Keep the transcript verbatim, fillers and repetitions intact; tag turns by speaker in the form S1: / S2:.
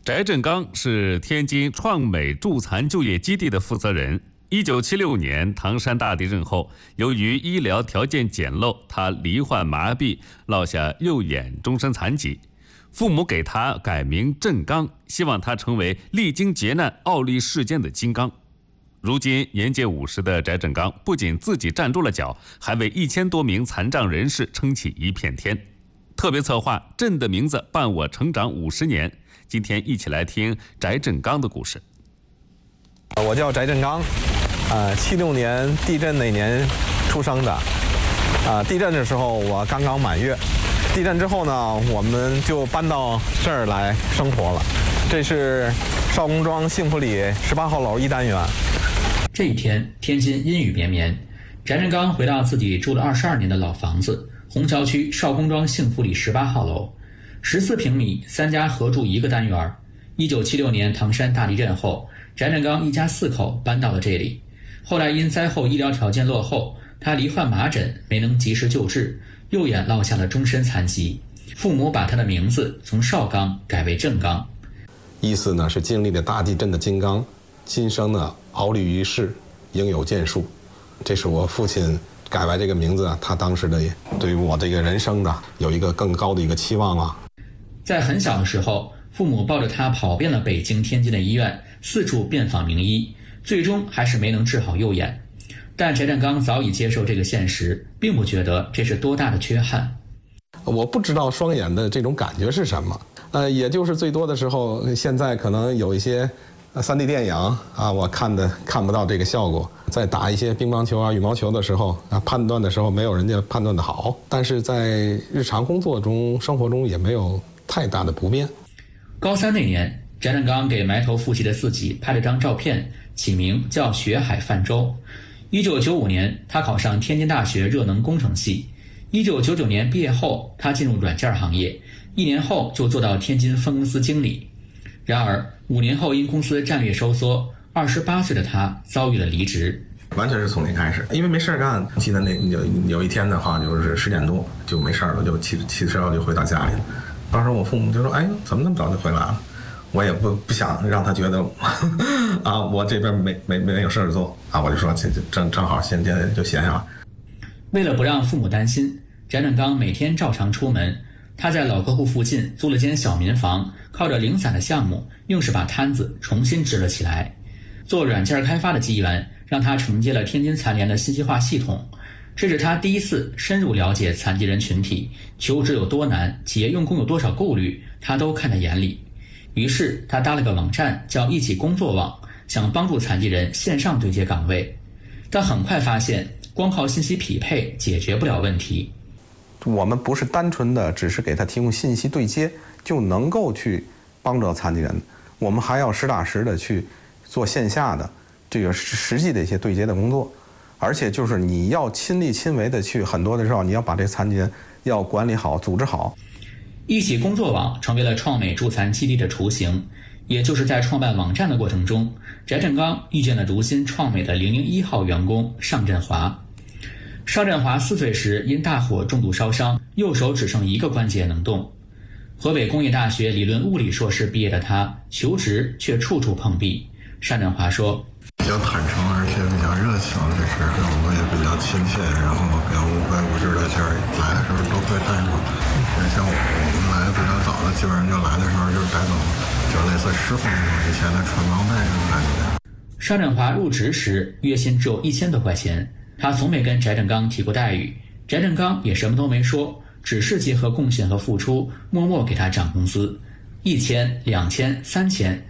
S1: 翟振刚是天津创美助残就业基地的负责人。一九七六年唐山大地震后，由于医疗条件简陋，他罹患麻痹，落下右眼终身残疾。父母给他改名振刚，希望他成为历经劫难、傲立世间的金刚。如今年届五十的翟振刚不仅自己站住了脚，还为一千多名残障人士撑起一片天。特别策划“朕的名字伴我成长五十年”，今天一起来听翟振刚的故事。
S2: 我叫翟振刚，呃，七六年地震那年出生的，啊、呃，地震的时候我刚刚满月，地震之后呢，我们就搬到这儿来生活了。这是邵公庄幸福里十八号楼一单元。
S3: 这一天，天津阴雨绵绵，翟振刚回到自己住了二十二年的老房子，虹桥区邵公庄幸福里十八号楼，十四平米，三家合住一个单元。一九七六年唐山大地震后，翟振刚一家四口搬到了这里。后来因灾后医疗条件落后，他罹患麻疹，没能及时救治，右眼落下了终身残疾。父母把他的名字从邵刚改为振刚，
S2: 意思呢是经历了大地震的金刚，今生呢傲立于世，应有建树。这是我父亲改完这个名字，他当时的对于我这个人生的有一个更高的一个期望啊。
S3: 在很小的时候，父母抱着他跑遍了北京、天津的医院，四处遍访名医，最终还是没能治好右眼。但翟振刚早已接受这个现实，并不觉得这是多大的缺憾。
S2: 我不知道双眼的这种感觉是什么，呃，也就是最多的时候，现在可能有一些三 D 电影啊，我看的看不到这个效果。在打一些乒乓球啊、羽毛球的时候啊，判断的时候没有人家判断的好，但是在日常工作中、生活中也没有太大的不便。
S3: 高三那年，翟振刚给埋头复习的自己拍了张照片，起名叫学海泛舟。一九九五年，他考上天津大学热能工程系。一九九九年毕业后，他进入软件行业，一年后就做到天津分公司经理。然而五年后因公司战略收缩，二十八岁的他遭遇了离职。
S4: 完全是从零开始，因为没事干。记得那有有一天的话，就是十点多就没事了，就骑骑车就回到家里了。当时我父母就说：“哎呦，怎么那么早就回来了？”我也不不想让他觉得啊，我这边没没没有事做啊，我就说这正正好现在就闲下了。
S3: 为了不让父母担心，翟振刚每天照常出门。他在老客户附近租了间小民房，靠着零散的项目，硬是把摊子重新支了起来。做软件开发的机缘，让他承接了天津残联的信息化系统。这是他第一次深入了解残疾人群体，求职有多难，企业用工有多少顾虑，他都看在眼里。于是他搭了个网站叫一起工作网，想帮助残疾人线上对接岗位。但很快发现，光靠信息匹配解决不了问题。
S2: 我们不是单纯的只是给他提供信息对接就能够去帮助残疾人，我们还要实打实的去做线下的这个实际的一些对接的工作。而且就是你要亲力亲为的去，很多的时候你要把这残疾人要管理好、组织好。
S3: 一起工作网成为了创美助残基地的雏形，也就是在创办网站的过程中，翟振刚遇见了如今创美的零零一号员工尚振华。尚振华四岁时因大火重度烧伤，右手只剩一个关节能动。河北工业大学理论物理硕士毕业的他，求职却处处碰壁。尚振华说：“
S5: 比较坦诚，而且比较热情，这事让我也比较亲切，然后比较无微不至的劲儿，来的时候都会带我。也像我们来的比较早的，基本上就来的时候就是带走，就类似师傅那种以前的传帮带这种感觉。”
S3: 尚振华入职时月薪只有一千多块钱，他从没跟翟振刚提过待遇，翟振刚也什么都没说，只是结合贡献和付出，默默给他涨工资，一千、两千、三千，